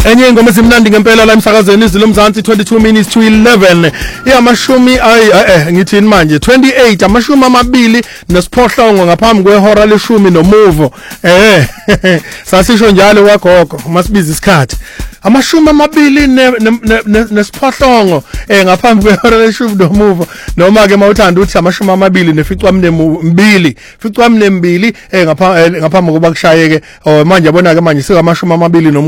Enye ingoma ezimnandi ngempela la emsakazweni izilo mzansi 22 minutes to 11 iyamashumi ngithini manje 28 amashumi amabili nesiphohlongo ngaphambi kwehora leshumi nomuvo sasisho njalo wagogo masibiza isikhathi amashumi amabili nesiphohlongo ngaphambi kwehora leshumi nomuvo noma ke mawuthanda uthi amashumi amabili neficwamnembili ficwamnembili ngaphambi kokuba kushayeke manje yabona ke manje sekamashumi amabili